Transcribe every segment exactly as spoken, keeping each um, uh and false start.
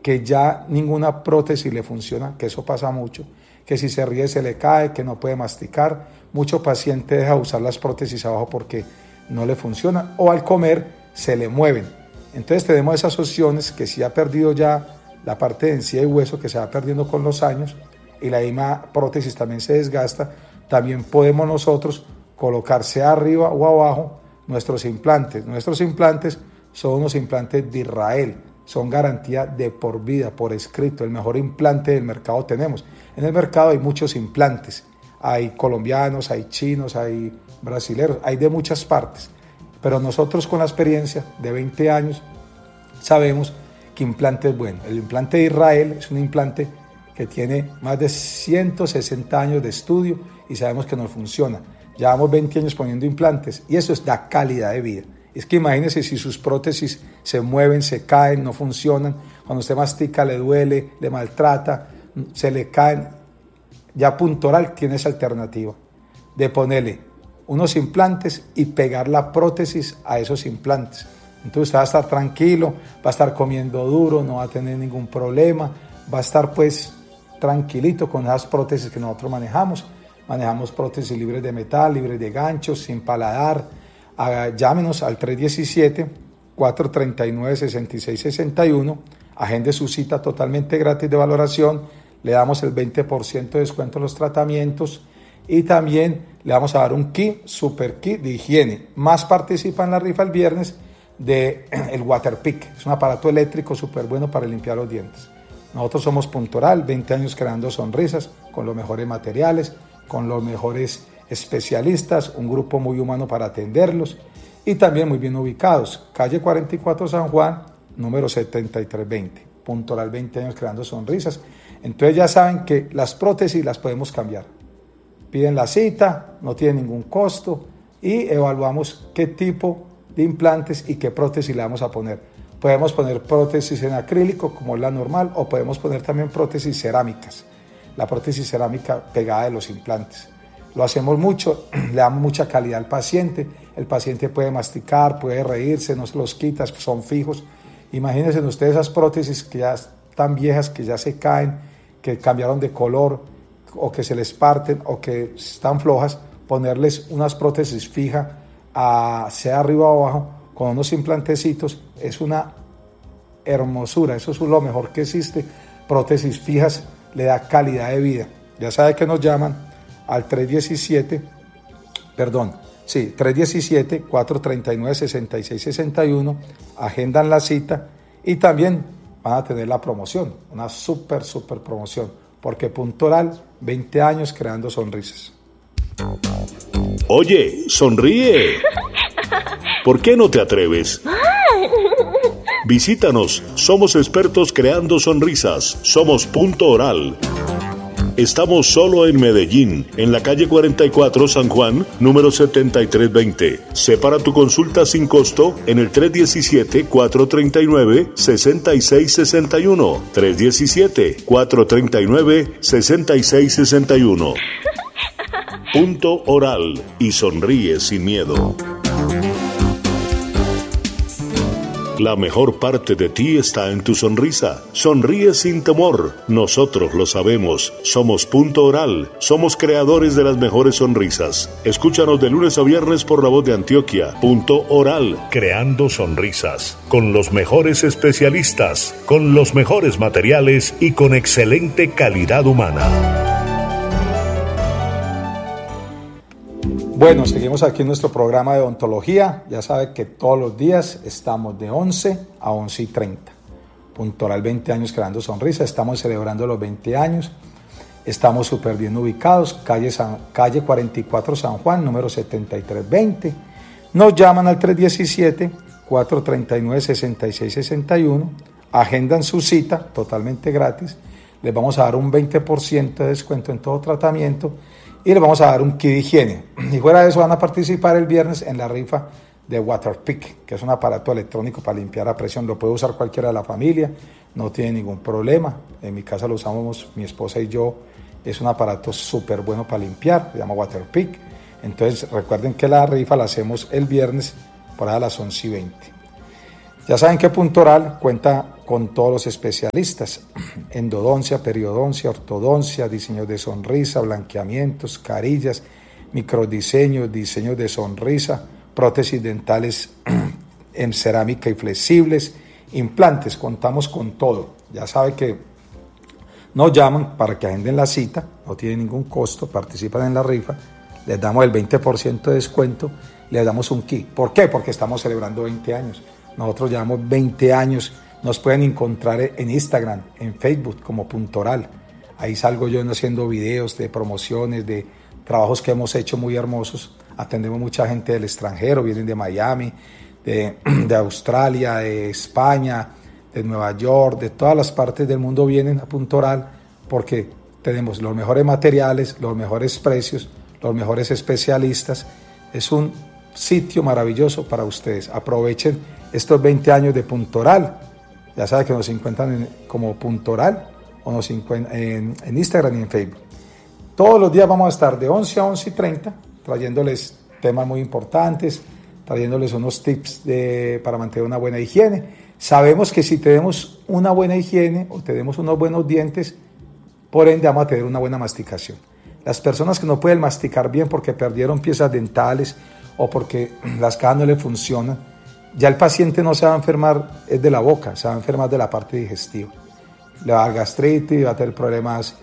que ya ninguna prótesis le funciona, que eso pasa mucho, que si se ríe se le cae, que no puede masticar, mucho paciente deja de usar las prótesis abajo porque no le funciona, o al comer se le mueven. Entonces tenemos esas opciones que si ha perdido ya la parte de encía y hueso, que se va perdiendo con los años, y la misma prótesis también se desgasta, también podemos nosotros colocar sea arriba o abajo nuestros implantes. Nuestros implantes son unos implantes de Israel, son garantía de por vida, por escrito, el mejor implante del mercado tenemos. En el mercado hay muchos implantes, hay colombianos, hay chinos, hay brasileños, hay de muchas partes, pero nosotros con la experiencia de veinte años sabemos que implante es bueno. El implante de Israel es un implante que tiene más de ciento sesenta años de estudio y sabemos que nos funciona. Llevamos veinte años poniendo implantes y eso es da calidad de vida. Es que imagínense si sus prótesis se mueven, se caen, no funcionan, cuando usted mastica le duele, le maltrata, se le caen. Ya Puntoral tiene esa alternativa de ponerle unos implantes y pegar la prótesis a esos implantes. Entonces usted va a estar tranquilo, va a estar comiendo duro, no va a tener ningún problema, va a estar pues tranquilito con esas prótesis que nosotros manejamos. Manejamos prótesis libres de metal, libres de ganchos, sin paladar. Ah, llámenos al tres diecisiete, cuatro treinta y nueve, sesenta y seis sesenta y uno, agende su cita totalmente gratis de valoración, le damos el veinte por ciento de descuento en los tratamientos y también le vamos a dar un kit, super kit de higiene. Más participa en la rifa el viernes de el Waterpick, es un aparato eléctrico súper bueno para limpiar los dientes. Nosotros somos Puntoral, veinte años creando sonrisas con los mejores materiales, con los mejores especialistas, un grupo muy humano para atenderlos y también muy bien ubicados. Calle cuarenta y cuatro San Juan, número setenta y tres veinte. Puntoral, veinte años creando sonrisas. Entonces ya saben que las prótesis las podemos cambiar. Piden la cita, no tiene ningún costo y evaluamos qué tipo de implantes y qué prótesis le vamos a poner. Podemos poner prótesis en acrílico como es la normal o podemos poner también prótesis cerámicas. La prótesis cerámica pegada de los implantes. Lo hacemos mucho, le damos mucha calidad al paciente. El paciente puede masticar, puede reírse, no se los quita, son fijos. Imagínense ustedes esas prótesis que ya están viejas, que ya se caen, que cambiaron de color o que se les parten o que están flojas, ponerles unas prótesis fijas, a, sea arriba o abajo, con unos implantecitos, es una hermosura, eso es lo mejor que existe. Prótesis fijas le da calidad de vida. Ya sabe que nos llaman al tres diecisiete, perdón, sí, tres diecisiete, cuatro treinta y nueve, sesenta y seis sesenta y uno, agendan la cita y también van a tener la promoción, una súper, súper promoción, porque Puntoral, veinte años creando sonrisas. Oye, sonríe. ¿Por qué no te atreves? Visítanos, somos expertos creando sonrisas, somos Punto Oral. Estamos solo en Medellín, en la calle cuarenta y cuatro San Juan, número setenta y tres veinte. Separa tu consulta sin costo en el tres diecisiete, cuatro treinta y nueve, sesenta y seis sesenta y uno. tres diecisiete, cuatro treinta y nueve, sesenta y seis sesenta y uno. Punto Oral y sonríe sin miedo. La mejor parte de ti está en tu sonrisa. Sonríe sin temor. Nosotros lo sabemos. Somos Punto Oral. Somos creadores de las mejores sonrisas. Escúchanos de lunes a viernes por La Voz de Antioquia. Punto Oral. Creando sonrisas. Con los mejores especialistas. Con los mejores materiales y con excelente calidad humana. Bueno, seguimos aquí en nuestro programa de odontología. Ya sabe que todos los días estamos de once a once y treinta. Puntoral, veinte años creando sonrisas. Estamos celebrando los veinte años. Estamos súper bien ubicados. Calle, San, calle cuarenta y cuatro San Juan, número setenta y tres veinte. Nos llaman al tres diecisiete, cuatro treinta y nueve, sesenta y seis sesenta y uno. Agendan su cita totalmente gratis. Les vamos a dar un veinte por ciento de descuento en todo tratamiento. Y les vamos a dar un kit de higiene. Y fuera de eso van a participar el viernes en la rifa de Waterpick, que es un aparato electrónico para limpiar a presión. Lo puede usar cualquiera de la familia, no tiene ningún problema. En mi casa lo usamos mi esposa y yo. Es un aparato súper bueno para limpiar, se llama Waterpick. Entonces recuerden que la rifa la hacemos el viernes por ahí a las once y veinte. Ya saben que Puntoral cuenta con todos los especialistas: endodoncia, periodoncia, ortodoncia, diseño de sonrisa, blanqueamientos, carillas, microdiseños, diseños de sonrisa, prótesis dentales en cerámica y flexibles, implantes. Contamos con todo. Ya sabe que nos llaman para que agenden la cita, no tiene ningún costo, participan en la rifa, les damos el veinte por ciento de descuento, les damos un kit. ¿Por qué? Porque estamos celebrando veinte años. Nosotros llevamos veinte años. Nos pueden encontrar en Instagram, en Facebook como Puntoral. Ahí salgo yo haciendo videos de promociones, de trabajos que hemos hecho muy hermosos. Atendemos mucha gente del extranjero, vienen de Miami, de, de Australia, de España, de Nueva York, de todas las partes del mundo vienen a Puntoral porque tenemos los mejores materiales, los mejores precios, los mejores especialistas. Es un sitio maravilloso para ustedes. Aprovechen estos veinte años de Puntoral. Ya saben que nos encuentran en, como Puntoral o nos encuentran en, en Instagram y en Facebook. Todos los días vamos a estar de once a once y treinta trayéndoles temas muy importantes, trayéndoles unos tips de, para mantener una buena higiene. Sabemos que si tenemos una buena higiene o tenemos unos buenos dientes, por ende vamos a tener una buena masticación. Las personas que no pueden masticar bien porque perdieron piezas dentales o porque las cajas no le funcionan, ya el paciente no se va a enfermar es de la boca, se va a enfermar de la parte digestiva. Le va a dar gastritis, va a tener problemas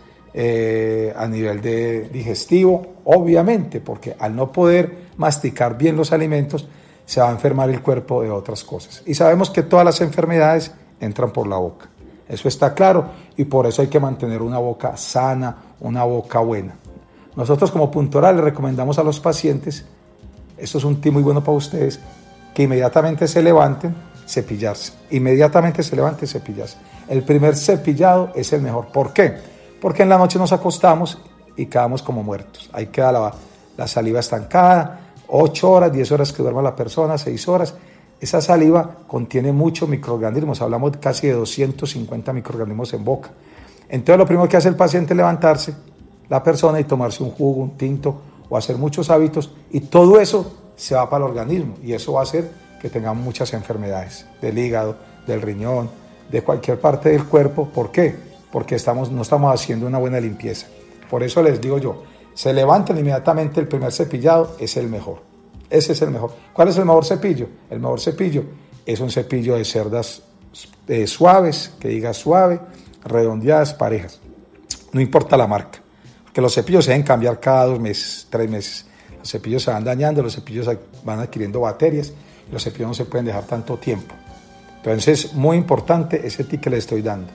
eh, a nivel de digestivo, obviamente, porque al no poder masticar bien los alimentos, se va a enfermar el cuerpo de otras cosas. Y sabemos que todas las enfermedades entran por la boca. Eso está claro y por eso hay que mantener una boca sana, una boca buena. Nosotros como Puntoral le recomendamos a los pacientes, esto es un tip muy bueno para ustedes, que inmediatamente se levanten, cepillarse. Inmediatamente se levanten, cepillarse. El primer cepillado es el mejor. ¿Por qué? Porque en la noche nos acostamos y quedamos como muertos. Ahí queda la, la saliva estancada, ocho horas, diez horas que duerma la persona, seis horas. Esa saliva contiene muchos microorganismos, hablamos casi de doscientos cincuenta microorganismos en boca. Entonces lo primero que hace el paciente es levantarse, la persona, y tomarse un jugo, un tinto o hacer muchos hábitos, y todo eso se va para el organismo y eso va a hacer que tengamos muchas enfermedades del hígado, del riñón, de cualquier parte del cuerpo. ¿Por qué? Porque estamos, no estamos haciendo una buena limpieza. Por eso les digo yo, se levantan inmediatamente, el primer cepillado es el mejor. Ese es el mejor. ¿Cuál es el mejor cepillo? El mejor cepillo es un cepillo de cerdas eh, suaves, que diga suave, redondeadas, parejas. No importa la marca, porque los cepillos se deben cambiar cada dos meses, tres meses. Los cepillos se van dañando, los cepillos van adquiriendo bacterias, y los cepillos no se pueden dejar tanto tiempo. Entonces, muy importante ese tip que les estoy dando.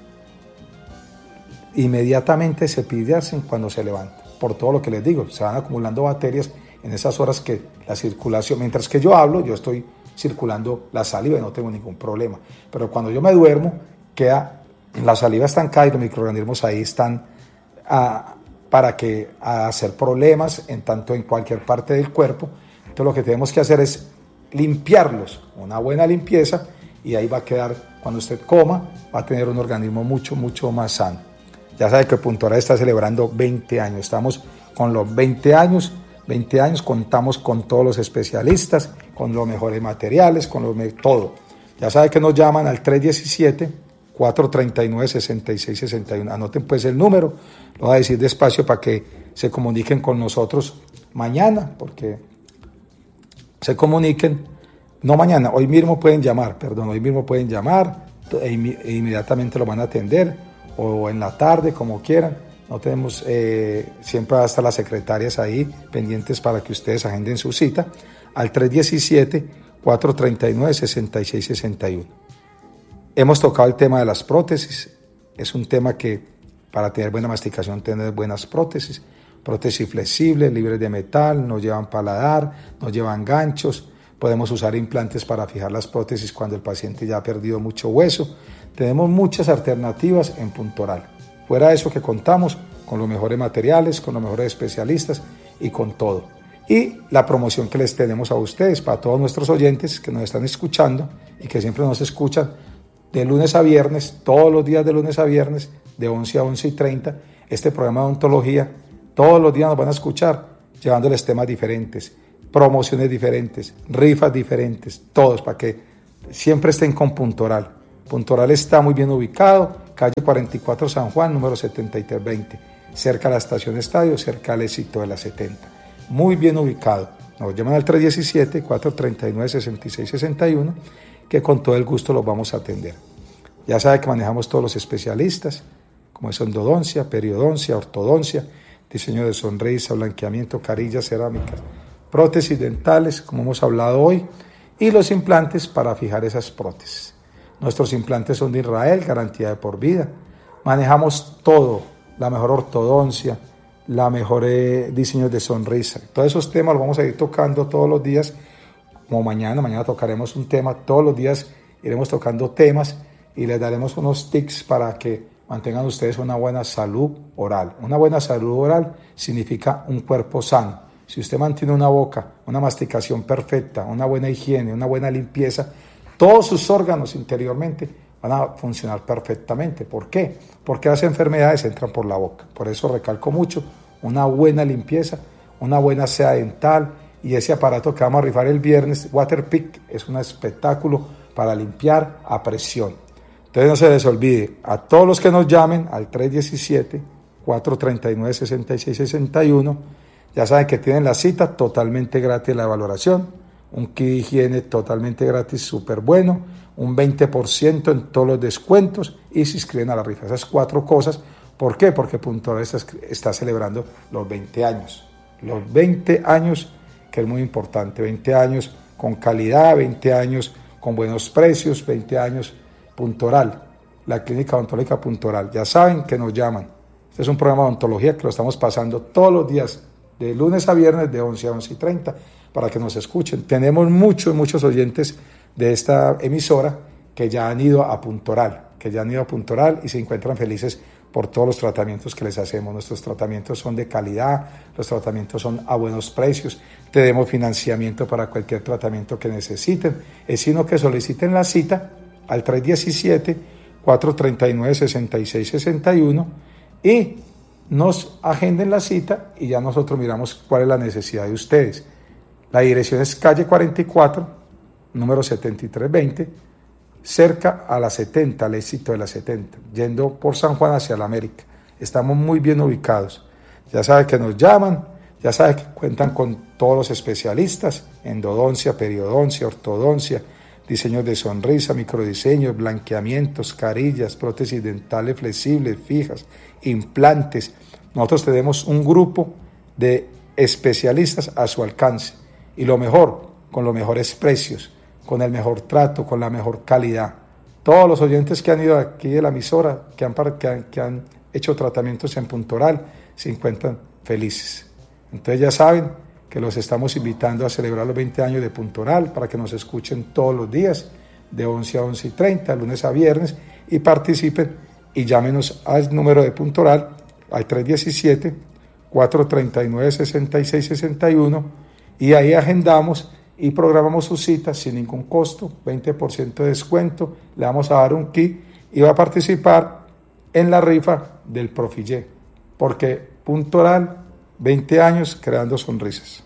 Inmediatamente cepillarse cuando se levanta. Por todo lo que les digo, se van acumulando bacterias en esas horas que la circulación, mientras que yo hablo, yo estoy circulando la saliva y no tengo ningún problema. Pero cuando yo me duermo, queda la saliva estancada y los microorganismos ahí están a, para que a hacer problemas en tanto en cualquier parte del cuerpo. Entonces lo que tenemos que hacer es limpiarlos, una buena limpieza, y ahí va a quedar, cuando usted coma, va a tener un organismo mucho, mucho más sano. Ya sabe que Puntoral está celebrando veinte años, estamos con los veinte años, veinte años, contamos con todos los especialistas, con los mejores materiales, con los todo. Ya sabe que nos llaman al tres diecisiete, cuatro treinta y nueve, sesenta y seis sesenta y uno. Anoten pues el número, lo voy a decir despacio para que se comuniquen con nosotros mañana, porque se comuniquen, no mañana, hoy mismo pueden llamar, perdón, hoy mismo pueden llamar e inmediatamente lo van a atender, o en la tarde, como quieran. No tenemos, eh, siempre hasta las secretarias ahí pendientes para que ustedes agenden su cita al tres diecisiete, cuatro treinta y nueve, sesenta y seis sesenta y uno. Hemos tocado el tema de las prótesis. Es un tema que para tener buena masticación, tener buenas prótesis, prótesis flexibles, libres de metal, no llevan paladar, no llevan ganchos. Podemos usar implantes para fijar las prótesis cuando el paciente ya ha perdido mucho hueso. Tenemos muchas alternativas en Puntoral. Fuera de eso, que contamos con los mejores materiales, con los mejores especialistas y con todo. Y la promoción que les tenemos a ustedes, para todos nuestros oyentes que nos están escuchando y que siempre nos escuchan, de lunes a viernes, todos los días de lunes a viernes, de once a once y treinta, este programa de odontología, todos los días nos van a escuchar llevándoles temas diferentes, promociones diferentes, rifas diferentes, todos, para que siempre estén con Puntoral. Puntoral está muy bien ubicado, calle cuarenta y cuatro San Juan, número setenta y tres veinte, cerca a la estación Estadio, cerca al éxito de la setenta. Muy bien ubicado. Nos llaman al tres diecisiete, cuatro treinta y nueve, sesenta y seis sesenta y uno, que con todo el gusto los vamos a atender. Ya sabe que manejamos todos los especialistas, como es endodoncia, periodoncia, ortodoncia, diseño de sonrisa, blanqueamiento, carillas, cerámicas, prótesis dentales, como hemos hablado hoy, y los implantes para fijar esas prótesis. Nuestros implantes son de Israel, garantía de por vida. Manejamos todo, la mejor ortodoncia, la mejor eh, diseño de sonrisa. Todos esos temas los vamos a ir tocando todos los días, como mañana, mañana tocaremos un tema, todos los días iremos tocando temas y les daremos unos tips para que mantengan ustedes una buena salud oral. Una buena salud oral significa un cuerpo sano. Si usted mantiene una boca, una masticación perfecta, una buena higiene, una buena limpieza, todos sus órganos interiormente van a funcionar perfectamente. ¿Por qué? Porque las enfermedades entran por la boca. Por eso recalco mucho una buena limpieza, una buena seda dental y ese aparato que vamos a rifar el viernes, Waterpik, es un espectáculo para limpiar a presión. Entonces no se les olvide, a todos los que nos llamen al tres diecisiete, cuatro treinta y nueve, sesenta y seis sesenta y uno, ya saben que tienen la cita totalmente gratis, la valoración, un kit de higiene totalmente gratis, súper bueno, un veinte por ciento en todos los descuentos y se inscriben a la rifa. Esas cuatro cosas, ¿por qué? Porque Puntoral está, está celebrando los veinte años, los veinte años, que es muy importante, veinte años con calidad, veinte años con buenos precios, veinte años Puntoral, la clínica odontológica Puntoral. Ya saben que nos llaman. Este es un programa de odontología que lo estamos pasando todos los días, de lunes a viernes, de once a once y treinta, para que nos escuchen. Tenemos muchos, muchos oyentes de esta emisora que ya han ido a Puntoral, que ya han ido a Puntoral y se encuentran felices por todos los tratamientos que les hacemos. Nuestros tratamientos son de calidad, los tratamientos son a buenos precios, tenemos financiamiento para cualquier tratamiento que necesiten, es sino que soliciten la cita al tres diecisiete, cuatro treinta y nueve, sesenta y seis sesenta y uno y nos agenden la cita y ya nosotros miramos cuál es la necesidad de ustedes. La dirección es calle cuarenta y cuatro, número setenta y tres veinte, cerca a la setenta, al éxito de la setenta, yendo por San Juan hacia la América. Estamos muy bien ubicados. Ya saben que nos llaman, ya saben que cuentan con todos los especialistas, endodoncia, periodoncia, ortodoncia, diseños de sonrisa, microdiseños, blanqueamientos, carillas, prótesis dentales flexibles, fijas, implantes. Nosotros tenemos un grupo de especialistas a su alcance y lo mejor, con los mejores precios, con el mejor trato, con la mejor calidad. Todos los oyentes que han ido aquí de la emisora, que han, que han, que han hecho tratamientos en Puntoral, se encuentran felices. Entonces ya saben que los estamos invitando a celebrar los veinte años de Puntoral para que nos escuchen todos los días de once a once y treinta, lunes a viernes, y participen y llámenos al número de Puntoral al tres diecisiete, cuatro treinta y nueve, sesenta y seis sesenta y uno y ahí agendamos y programamos su cita sin ningún costo, veinte por ciento de descuento, le vamos a dar un kit y va a participar en la rifa del Profillé, porque Puntoral, veinte años creando sonrisas.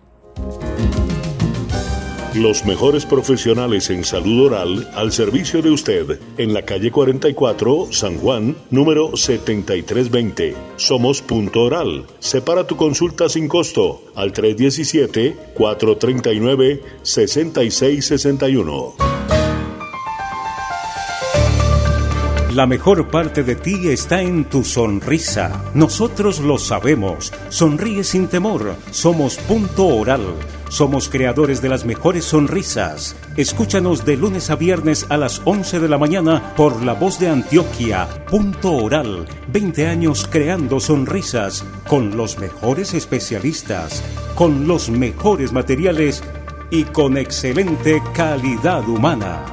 Los mejores profesionales en salud oral al servicio de usted en la calle cuarenta y cuatro, San Juan, número setenta y tres veinte. Somos Punto Oral. Separa tu consulta sin costo al tres diecisiete, cuatro treinta y nueve, sesenta y seis sesenta y uno. La mejor parte de ti está en tu sonrisa. Nosotros lo sabemos. Sonríe sin temor. Somos Punto Oral. Somos creadores de las mejores sonrisas. Escúchanos de lunes a viernes a las once de la mañana por La Voz de Antioquia. Punto Oral. veinte años creando sonrisas con los mejores especialistas, con los mejores materiales y con excelente calidad humana.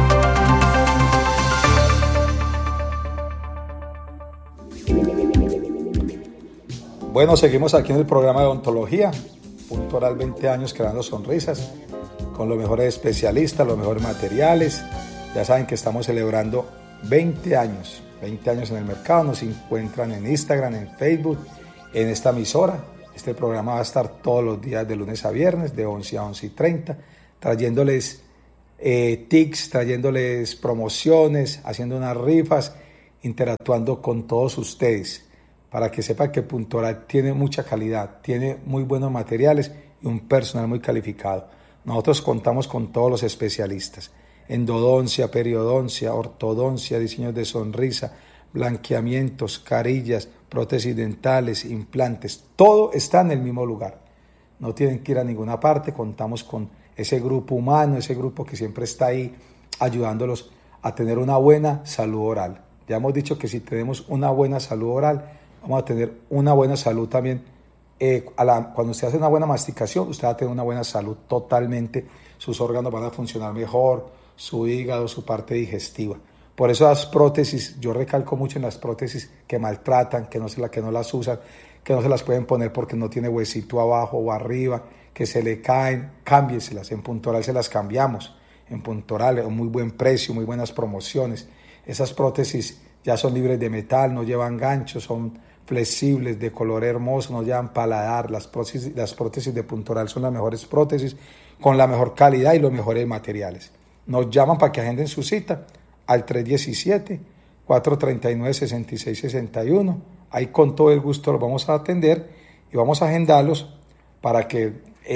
Bueno, seguimos aquí en el programa de odontología, Punto Oral, veinte años creando sonrisas, con los mejores especialistas, los mejores materiales. Ya saben que estamos celebrando veinte años, veinte años en el mercado. Nos encuentran en Instagram, en Facebook, en esta emisora. Este programa va a estar todos los días de lunes a viernes, de once a once y treinta, trayéndoles eh, tics, trayéndoles promociones, haciendo unas rifas, interactuando con todos ustedes, para que sepan que Puntoral tiene mucha calidad, tiene muy buenos materiales y un personal muy calificado. Nosotros contamos con todos los especialistas: endodoncia, periodoncia, ortodoncia, diseños de sonrisa, blanqueamientos, carillas, prótesis dentales, implantes. Todo está en el mismo lugar. No tienen que ir a ninguna parte. Contamos con ese grupo humano, ese grupo que siempre está ahí ayudándolos a tener una buena salud oral. Ya hemos dicho que si tenemos una buena salud oral, vamos a tener una buena salud también. Eh, a la, cuando usted hace una buena masticación, usted va a tener una buena salud totalmente. Sus órganos van a funcionar mejor, su hígado, su parte digestiva. Por eso las prótesis, yo recalco mucho en las prótesis que maltratan, que no, se la, que no las usan, que no se las pueden poner porque no tiene huesito abajo o arriba, que se le caen, cámbieselas. En Puntoral se las cambiamos. En Puntoral, a un muy buen precio, muy buenas promociones. Esas prótesis ya son libres de metal, no llevan ganchos, son flexibles, de color hermoso, no llevan paladar. Las prótesis, las prótesis de Puntoral son las mejores prótesis, con la mejor calidad y los mejores materiales. Nos llaman para que agenden su cita al tres diecisiete, cuatro treinta y nueve, sesenta y seis sesenta y uno. Ahí con todo el gusto los vamos a atender y vamos a agendarlos para que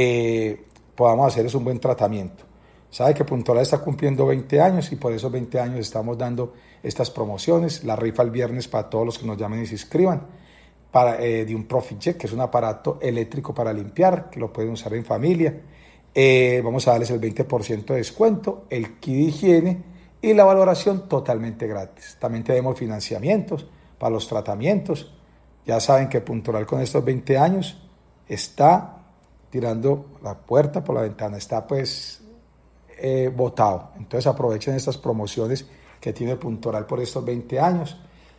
eh, podamos hacerles un buen tratamiento. Sabe que Puntoral está cumpliendo veinte años y por esos veinte años estamos dando estas promociones. La rifa el viernes para todos los que nos llamen y se inscriban. Para, eh, de un ProfiCheck, que es un aparato eléctrico para limpiar, que lo pueden usar en familia. Eh, vamos a darles el veinte por ciento de descuento, el kit de higiene y la valoración totalmente gratis. También tenemos financiamientos para los tratamientos. Ya saben que Puntoral con estos veinte años está tirando la puerta por la ventana, está pues eh, botado. Entonces aprovechen estas promociones que tiene Puntoral por estos veinte años.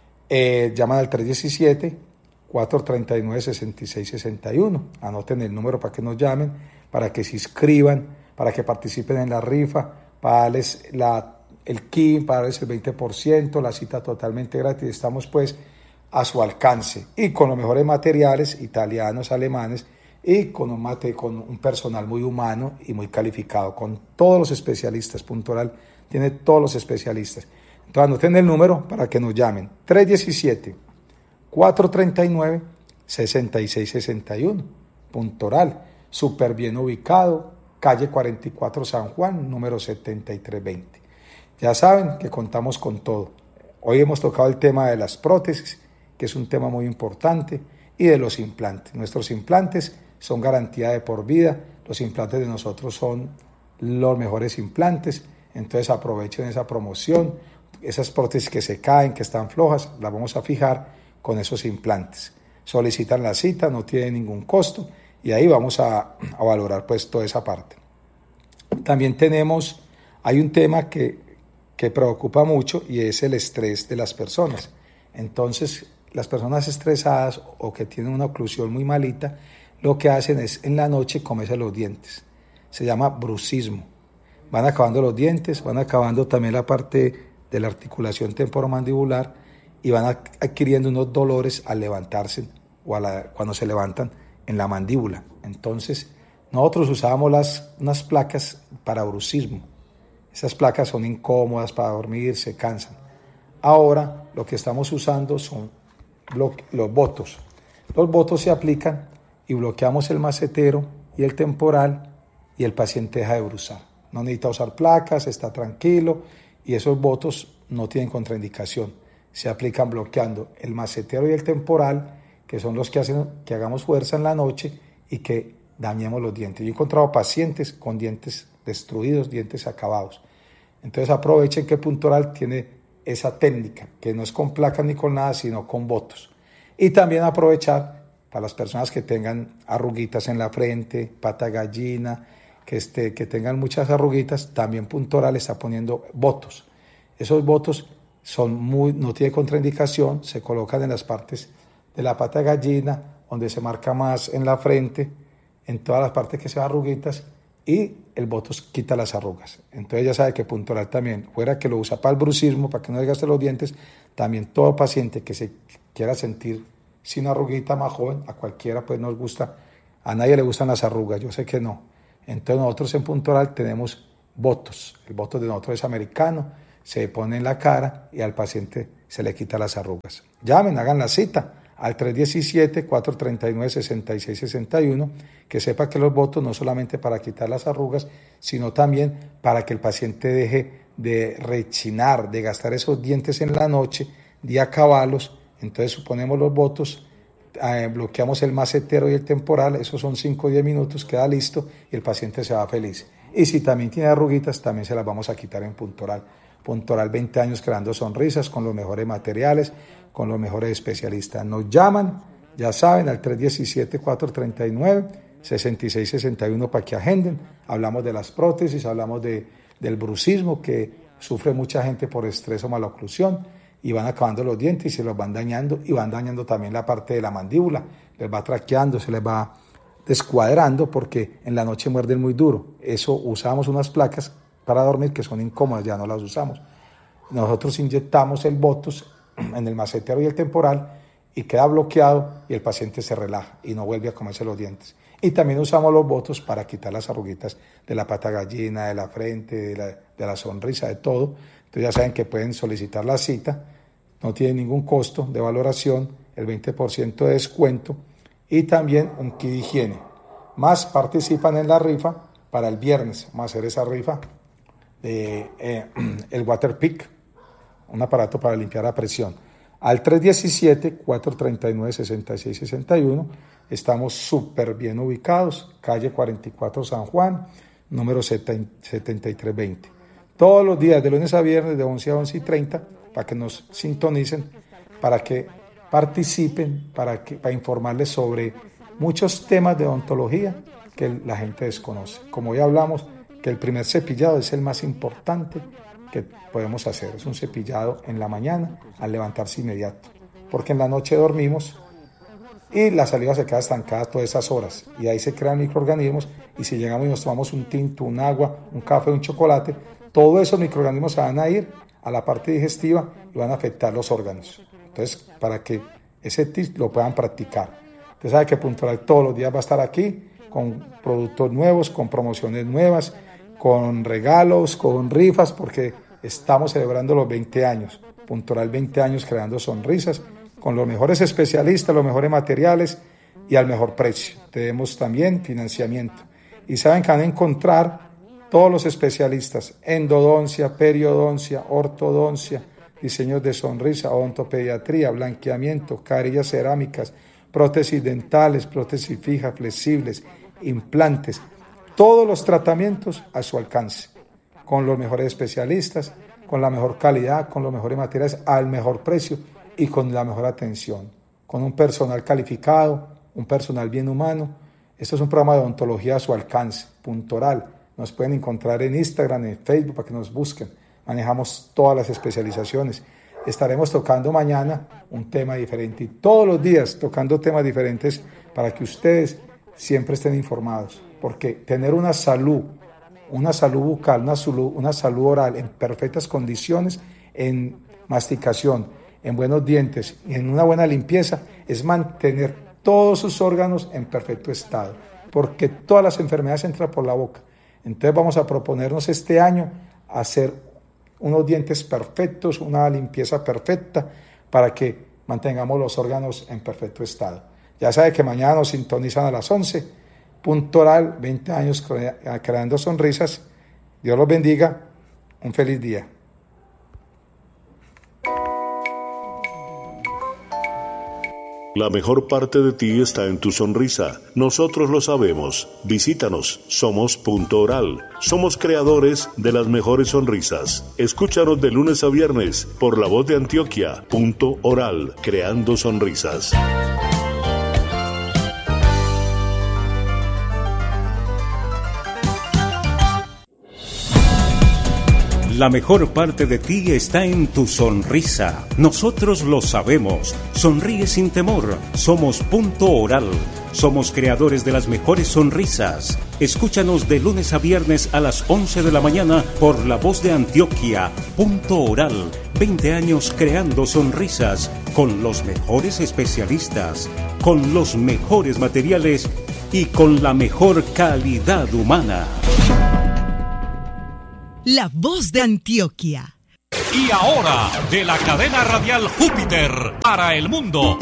Eh, llaman al tres diecisiete, cuatro treinta y nueve, sesenta y seis sesenta y uno. Anoten el número para que nos llamen, para que se inscriban, para que participen en la rifa, para darles la, el kit, para darles el veinte por ciento, la cita totalmente gratis. Estamos pues a su alcance y con los mejores materiales italianos, alemanes y con un, mate, con un personal muy humano y muy calificado, con todos los especialistas. Puntoral tiene todos los especialistas. Entonces anoten el número para que nos llamen: tres diecisiete, cuatro treinta y nueve, sesenta y seis sesenta y uno. Puntoral, súper bien ubicado, calle cuarenta y cuatro San Juan, número setenta y tres veinte. Ya saben que contamos con todo. Hoy hemos tocado el tema de las prótesis, que es un tema muy importante, y de los implantes. Nuestros implantes son garantía de por vida. Los implantes de nosotros son los mejores implantes. Entonces aprovechen esa promoción. Esas prótesis que se caen, que están flojas, las vamos a fijar con esos implantes. Solicitan la cita, no tiene ningún costo y ahí vamos a, a valorar pues toda esa parte. También tenemos, hay un tema que, que preocupa mucho y es el estrés de las personas. Entonces, las personas estresadas o que tienen una oclusión muy malita, lo que hacen es en la noche comerse los dientes. Se llama bruxismo. Van acabando los dientes, van acabando también la parte de la articulación temporomandibular y van adquiriendo unos dolores al levantarse o a la, cuando se levantan en la mandíbula. Entonces, nosotros usábamos las, unas placas para bruxismo. Esas placas son incómodas para dormir, se cansan. Ahora lo que estamos usando son los botos. Los botos se aplican y bloqueamos el macetero y el temporal y el paciente deja de bruxar. No necesita usar placas, está tranquilo y esos botos no tienen contraindicación. Se aplican bloqueando el macetero y el temporal, que son los que hacen que hagamos fuerza en la noche y que dañemos los dientes. Yo he encontrado pacientes con dientes destruidos, dientes acabados. Entonces aprovechen que Puntoral tiene esa técnica, que no es con placas ni con nada, sino con botos. Y también aprovechar para las personas que tengan arruguitas en la frente, pata gallina, que, este, que tengan muchas arruguitas, también Puntoral está poniendo botos. Esos botos son muy, no tienen contraindicación, se colocan en las partes de la pata gallina, donde se marca más en la frente, en todas las partes que se ven arruguitas, y el botos quita las arrugas. Entonces ya sabe que Puntoral también, fuera que lo usa para el bruxismo, para que no desgaste los dientes, también todo paciente que se quiera sentir sin arruguita más joven, a cualquiera pues nos gusta, a nadie le gustan las arrugas, yo sé que no. Entonces nosotros en Puntoral tenemos botox. El botox de nosotros es americano, se pone en la cara y al paciente se le quita las arrugas. Llamen, hagan la cita al tres uno siete, cuatro tres nueve, seis seis seis uno, que sepa que los botox no solamente para quitar las arrugas, sino también para que el paciente deje de rechinar, de gastar esos dientes en la noche, de acabarlos. Entonces suponemos los botox, eh, bloqueamos el macetero y el temporal, esos son cinco o diez minutos, queda listo y el paciente se va feliz. Y si también tiene arruguitas, también se las vamos a quitar en Puntoral. Puntoral, veinte años creando sonrisas con los mejores materiales, con los mejores especialistas. Nos llaman, ya saben, al tres uno siete, cuatro tres nueve, seis seis seis uno para que agenden. Hablamos de las prótesis, hablamos de, del bruxismo que sufre mucha gente por estrés o maloclusión y van acabando los dientes y se los van dañando y van dañando también la parte de la mandíbula. Les va traqueando, se les va descuadrando porque en la noche muerden muy duro. Eso usamos unas placas para dormir que son incómodas, ya no las usamos. Nosotros inyectamos el botox en el macetero y el temporal y queda bloqueado y el paciente se relaja y no vuelve a comerse los dientes. Y también usamos los botox para quitar las arruguitas de la pata gallina, de la frente, de la, de la sonrisa, de todo. Entonces ya saben que pueden solicitar la cita, no tiene ningún costo de valoración, el veinte por ciento de descuento y también un kit de higiene. Más participan en la rifa para el viernes, vamos a hacer esa rifa de eh, el Waterpik, un aparato para limpiar a presión. Al tres uno siete, cuatro tres nueve, seis seis seis uno, estamos súper bien ubicados, calle cuarenta y cuatro San Juan, número setenta y tres veinte. Todos los días, de lunes a viernes, de once a once y treinta, para que nos sintonicen, para que participen, para, que, para informarles sobre muchos temas de odontología que la gente desconoce. Como ya hablamos, que el primer cepillado es el más importante que podemos hacer. Es un cepillado en la mañana al levantarse inmediato, porque en la noche dormimos y la saliva se queda estancada todas esas horas y ahí se crean microorganismos y si llegamos y nos tomamos un tinto, un agua, un café, un chocolate, todos esos microorganismos se van a ir a la parte digestiva y van a afectar los órganos. Entonces, para que ese tip lo puedan practicar. Usted sabe que Puntoral todos los días va a estar aquí con productos nuevos, con promociones nuevas, con regalos, con rifas, porque estamos celebrando los veinte años. Puntoral veinte años creando sonrisas, con los mejores especialistas, los mejores materiales y al mejor precio. Tenemos también financiamiento. Y saben que van a encontrar todos los especialistas, endodoncia, periodoncia, ortodoncia, diseños de sonrisa, odontopediatría, blanqueamiento, carillas cerámicas, prótesis dentales, prótesis fijas, flexibles, implantes, todos los tratamientos a su alcance, con los mejores especialistas, con la mejor calidad, con los mejores materiales, al mejor precio y con la mejor atención, con un personal calificado, un personal bien humano. Esto es un programa de odontología a su alcance, Puntoral. Nos pueden encontrar en Instagram, en Facebook, para que nos busquen. Manejamos todas las especializaciones. Estaremos tocando mañana un tema diferente y todos los días tocando temas diferentes para que ustedes siempre estén informados. Porque tener una salud, una salud bucal, una salud, una salud oral en perfectas condiciones, en masticación, en buenos dientes y en una buena limpieza, es mantener todos sus órganos en perfecto estado. Porque todas las enfermedades entran por la boca. Entonces vamos a proponernos este año hacer unos dientes perfectos, una limpieza perfecta para que mantengamos los órganos en perfecto estado. Ya sabe que mañana nos sintonizan a las once. Puntoral, veinte años creando sonrisas. Dios los bendiga. Un feliz día. La mejor parte de ti está en tu sonrisa. Nosotros lo sabemos. Visítanos. Somos Punto Oral. Somos creadores de las mejores sonrisas. Escúchanos de lunes a viernes por La Voz de Antioquia. Punto Oral. Creando sonrisas. La mejor parte de ti está en tu sonrisa. Nosotros lo sabemos. Sonríe sin temor. Somos Punto Oral. Somos creadores de las mejores sonrisas. Escúchanos de lunes a viernes a las once de la mañana por La Voz de Antioquia. Punto Oral. veinte años creando sonrisas con los mejores especialistas, con los mejores materiales y con la mejor calidad humana. la voz de Antioquia. Y ahora, de la cadena radial Júpiter para el mundo,